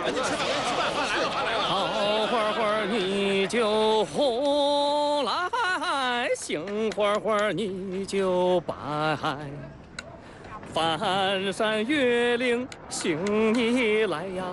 赶紧吃饭，吃饭，饭来了，饭来了。 好花花你就红来，杏花花你就白。翻山越岭行你来呀，